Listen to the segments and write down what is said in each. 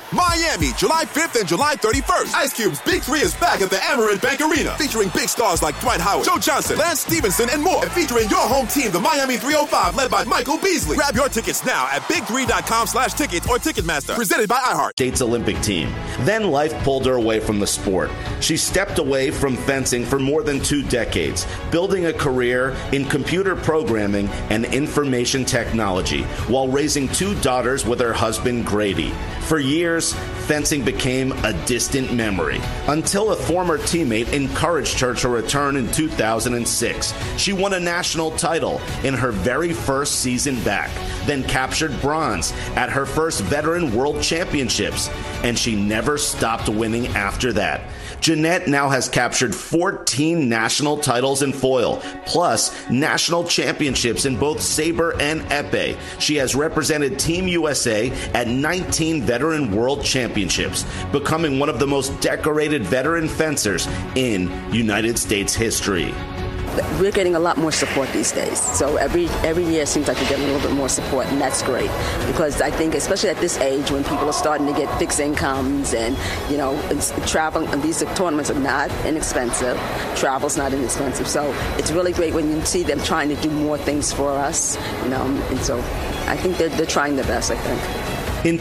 Miami, July 5th and July 31st. Ice Cube's Big 3 is back at the Amerant Bank Arena, featuring big stars like Dwight Howard, Joe Johnson, Lance Stevenson, and more. And featuring your home team, the Miami 305, led by Michael Beasley. Grab your tickets now at big3.com/tickets or Ticketmaster. Presented by iHeart. States Olympic team. Then life pulled her away from the sport. She stepped away from fencing for more than 2 decades, building a career in computer programming and information technology while raising 2 daughters with her husband Grady. For years, fencing became a distant memory until a former teammate encouraged her to return in 2006. She won a national title in her very first season back, then captured bronze at her first Veteran World Championships, and she never stopped winning after that. Jeanette now has captured 14 national titles in foil, plus national championships in both saber and epee. She has represented Team USA at 19 Veteran World Championships, becoming one of the most decorated veteran fencers in United States history. We're getting a lot more support these days. So every year it seems like we're getting a little bit more support, and that's great. Because I think, especially at this age, when people are starting to get fixed incomes and, travel, and these tournaments are not inexpensive. Travel's not inexpensive. So it's really great when you see them trying to do more things for us, and so I think they're trying their best, I think. In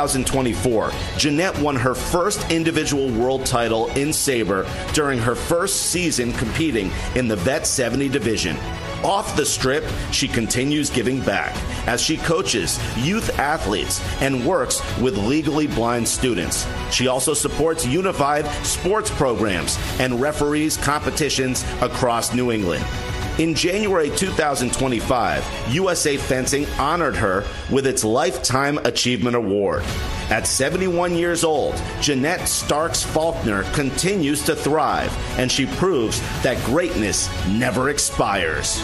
2024, Jeanette won her first individual world title in saber during her first season competing in the Vet 70 division. Off the strip, she continues giving back as she coaches youth athletes and works with legally blind students. She also supports unified sports programs and referees competitions across New England. In January 2025, USA Fencing honored her with its Lifetime Achievement Award. At 71 years old, Jeanette Starks Faulkner continues to thrive, and she proves that greatness never expires.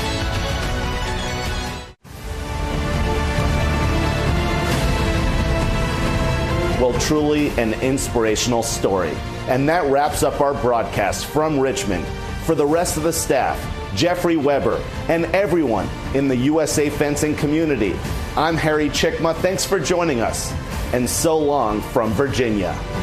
Well, truly an inspirational story. And that wraps up our broadcast from Richmond. For the rest of the staff, Jeffrey Weber, and everyone in the USA Fencing community, I'm Harry Chickma. Thanks for joining us, and so long from Virginia.